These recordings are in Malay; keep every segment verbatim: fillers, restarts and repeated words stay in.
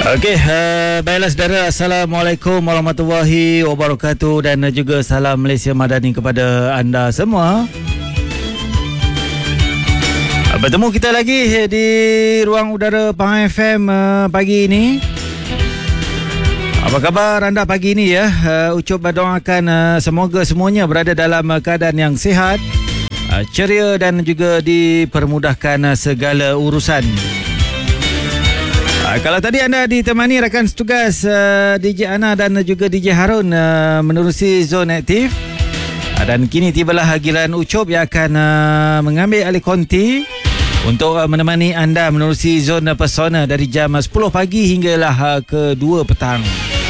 Okey, uh, baiklah saudara, Assalamualaikum warahmatullahi wabarakatuh dan juga salam Malaysia Madani kepada anda semua. Uh, bertemu kita lagi di ruang udara Pahang F M uh, pagi ini. Apa khabar anda pagi ini ya? Uh, Ucup berdoakan uh, semoga semuanya berada dalam uh, keadaan yang sihat, uh, ceria dan juga dipermudahkan uh, segala urusan. Uh, kalau tadi anda ditemani rakan setugas uh, D J Ana dan juga D J Harun uh, menerusi zon aktif, uh, dan kini tibalah giliran Ucup yang akan uh, mengambil alih konti untuk uh, menemani anda menerusi zon uh, pesona dari jam uh, sepuluh pagi hinggalah uh, ke dua petang.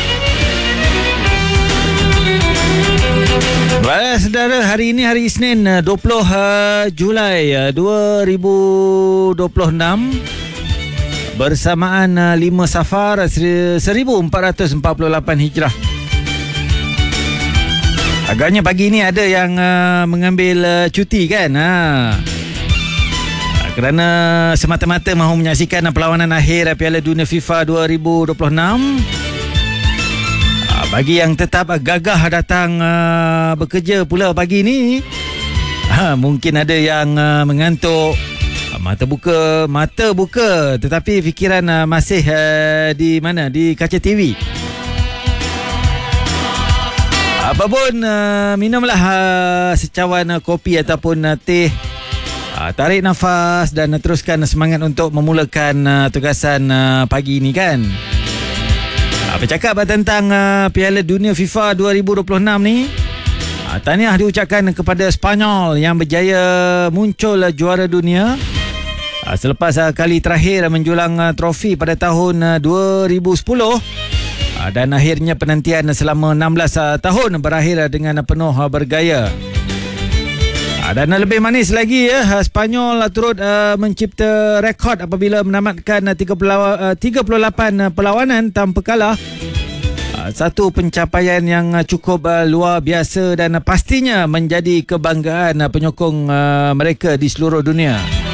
Baiklah saudara, hari ini hari Isnin dua puluh Julai dua ribu dua puluh enam bersamaan lima Safar seribu empat ratus empat puluh lapan Hijrah. Agaknya pagi ini ada yang uh, mengambil uh, cuti kan, ha? Kerana semata-mata mahu menyaksikan perlawanan akhir Piala Dunia FIFA dua ribu dua puluh enam. Bagi yang tetap gagah datang uh, bekerja pula pagi ni, ha, mungkin ada yang uh, mengantuk, uh, mata buka mata buka tetapi fikiran uh, masih uh, di mana, di kaca T V. Apapun, uh, minumlah uh, secawan uh, kopi ataupun uh, teh, uh, tarik nafas dan uh, teruskan semangat untuk memulakan uh, tugasan uh, pagi ni kan. Bercakap tentang uh, Piala Dunia FIFA dua ribu dua puluh enam ni, uh, tahniah diucapkan kepada Sepanyol yang berjaya muncul uh, juara dunia uh, selepas uh, kali terakhir uh, menjulang uh, trofi pada tahun uh, dua ribu sepuluh, uh, dan akhirnya penantian uh, selama enam belas uh, tahun berakhir uh, dengan uh, penuh uh, bergaya. Dan lebih manis lagi ya, Sepanyol turut uh, mencipta rekod apabila menamatkan uh, tiga puluh lapan perlawanan tanpa kalah. Uh, satu pencapaian yang uh, cukup uh, luar biasa dan uh, pastinya menjadi kebanggaan uh, penyokong uh, mereka di seluruh dunia.